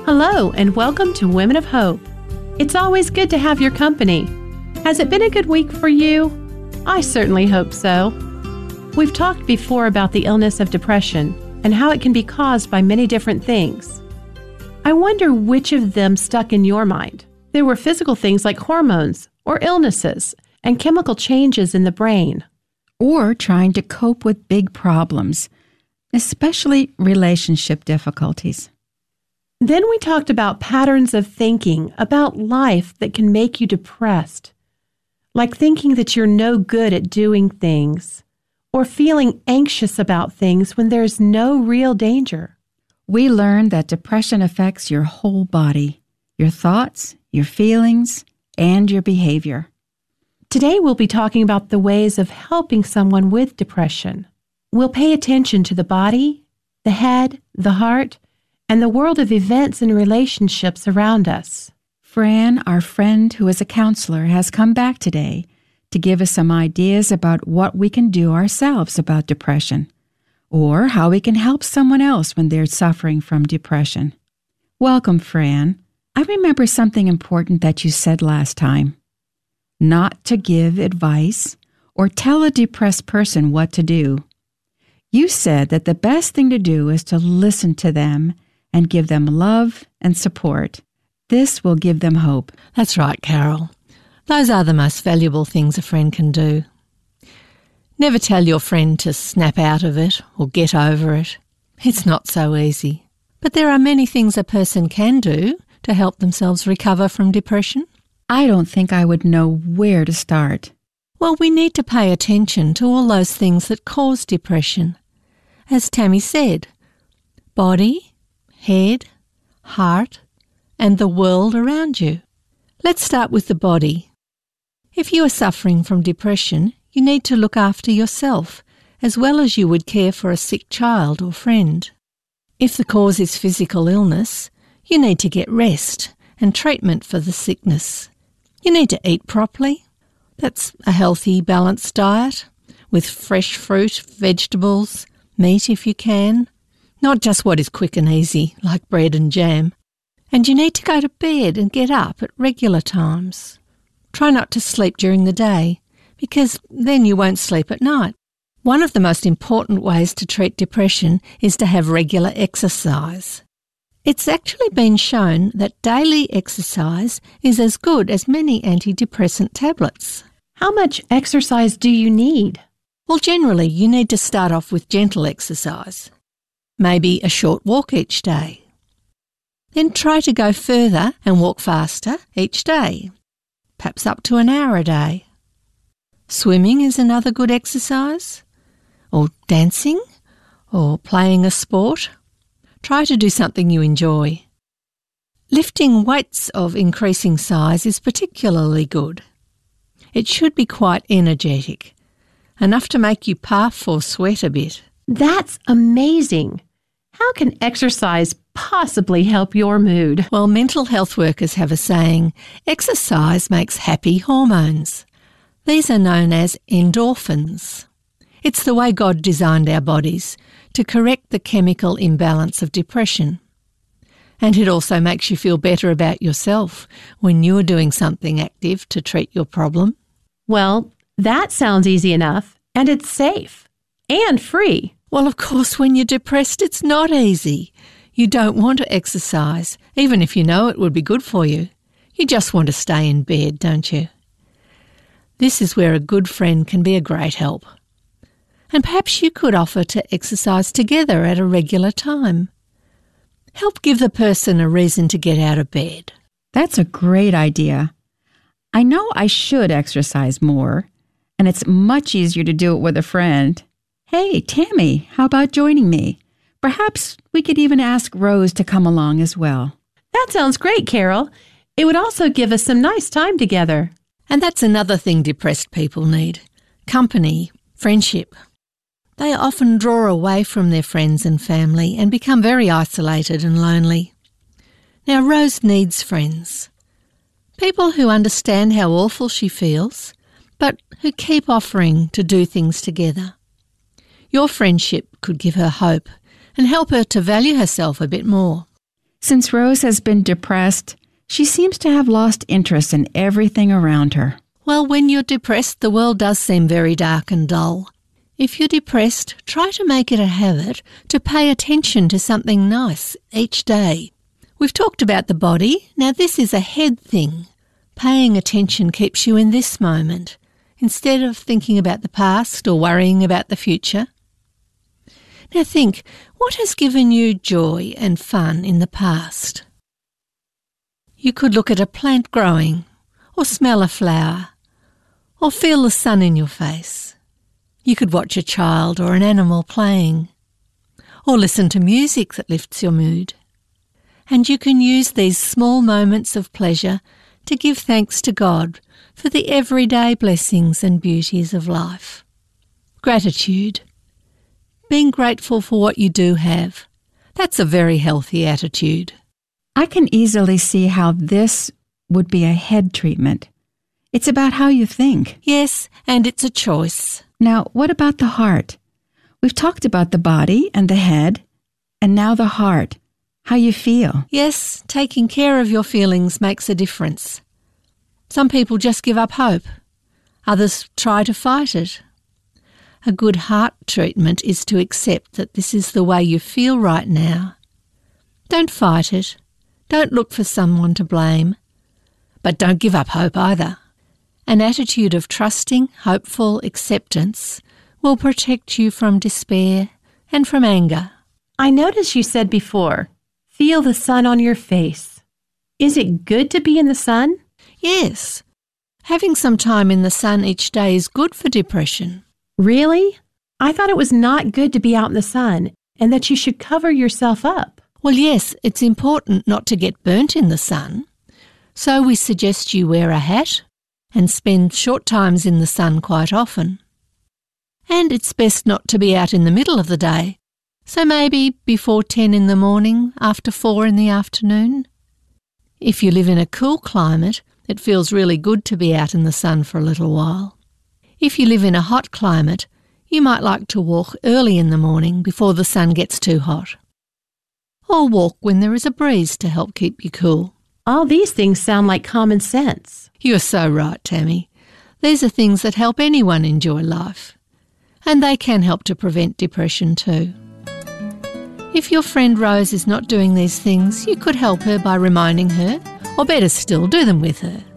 Hello, and welcome to Women of Hope. It's always good to have your company. Has it been a good week for you? I certainly hope so. We've talked before about the illness of depression and how it can be caused by many different things. I wonder which of them stuck in your mind. There were physical things like hormones or illnesses and chemical changes in the brain. Or trying to cope with big problems, especially relationship difficulties. Then we talked about patterns of thinking about life that can make you depressed, like thinking that you're no good at doing things, or feeling anxious about things when there's no real danger. We learned that depression affects your whole body, your thoughts, your feelings, and your behavior. Today we'll be talking about the ways of helping someone with depression. We'll pay attention to the body, the head, the heart, and the world of events and relationships around us. Fran, our friend who is a counselor, has come back today to give us some ideas about what we can do ourselves about depression, or how we can help someone else when they're suffering from depression. Welcome, Fran. I remember something important that you said last time. Not to give advice or tell a depressed person what to do. You said that the best thing to do is to listen to them and give them love and support. This will give them hope. That's right, Carol. Those are the most valuable things a friend can do. Never tell your friend to snap out of it or get over it. It's not so easy. But there are many things a person can do to help themselves recover from depression. I don't think I would know where to start. Well, we need to pay attention to all those things that cause depression. As Tammy said, body, head, heart, and the world around you. Let's start with the body. If you are suffering from depression, you need to look after yourself as well as you would care for a sick child or friend. If the cause is physical illness, you need to get rest and treatment for the sickness. You need to eat properly. That's a healthy, balanced diet with fresh fruit, vegetables, meat if you can. Not just what is quick and easy, like bread and jam. And you need to go to bed and get up at regular times. Try not to sleep during the day, because then you won't sleep at night. One of the most important ways to treat depression is to have regular exercise. It's actually been shown that daily exercise is as good as many antidepressant tablets. How much exercise do you need? Well, generally you need to start off with gentle exercise. Maybe a short walk each day. Then try to go further and walk faster each day, perhaps up to an hour a day. Swimming is another good exercise, or dancing, or playing a sport. Try to do something you enjoy. Lifting weights of increasing size is particularly good. It should be quite energetic, enough to make you puff or sweat a bit. That's amazing. How can exercise possibly help your mood? Well, mental health workers have a saying, exercise makes happy hormones. These are known as endorphins. It's the way God designed our bodies to correct the chemical imbalance of depression. And it also makes you feel better about yourself when you're doing something active to treat your problem. Well, that sounds easy enough, and it's safe and free. Well, of course, when you're depressed, it's not easy. You don't want to exercise, even if you know it would be good for you. You just want to stay in bed, don't you? This is where a good friend can be a great help. And perhaps you could offer to exercise together at a regular time. Help give the person a reason to get out of bed. That's a great idea. I know I should exercise more, and it's much easier to do it with a friend. Hey, Tammy, how about joining me? Perhaps we could even ask Rose to come along as well. That sounds great, Carol. It would also give us some nice time together. And that's another thing depressed people need. Company, friendship. They often draw away from their friends and family and become very isolated and lonely. Now, Rose needs friends. People who understand how awful she feels, but who keep offering to do things together. Your friendship could give her hope and help her to value herself a bit more. Since Rose has been depressed, she seems to have lost interest in everything around her. Well, when you're depressed, the world does seem very dark and dull. If you're depressed, try to make it a habit to pay attention to something nice each day. We've talked about the body. Now this is a head thing. Paying attention keeps you in this moment, instead of thinking about the past or worrying about the future. Now think, what has given you joy and fun in the past? You could look at a plant growing, or smell a flower, or feel the sun in your face. You could watch a child or an animal playing, or listen to music that lifts your mood. And you can use these small moments of pleasure to give thanks to God for the everyday blessings and beauties of life. Gratitude. Being grateful for what you do have. That's a very healthy attitude. I can easily see how this would be a head treatment. It's about how you think. Yes, and it's a choice. Now, what about the heart? We've talked about the body and the head, and now the heart. How you feel. Yes, taking care of your feelings makes a difference. Some people just give up hope. Others try to fight it. A good heart treatment is to accept that this is the way you feel right now. Don't fight it. Don't look for someone to blame. But don't give up hope either. An attitude of trusting, hopeful acceptance will protect you from despair and from anger. I noticed you said before, feel the sun on your face. Is it good to be in the sun? Yes. Having some time in the sun each day is good for depression. Really? I thought it was not good to be out in the sun and that you should cover yourself up. Well, yes, it's important not to get burnt in the sun. So we suggest you wear a hat and spend short times in the sun quite often. And it's best not to be out in the middle of the day. So maybe before 10 in the morning, after 4 in the afternoon. If you live in a cool climate, it feels really good to be out in the sun for a little while. If you live in a hot climate, you might like to walk early in the morning before the sun gets too hot. Or walk when there is a breeze to help keep you cool. All these things sound like common sense. You're so right, Tammy. These are things that help anyone enjoy life. And they can help to prevent depression too. If your friend Rose is not doing these things, you could help her by reminding her, or better still, do them with her.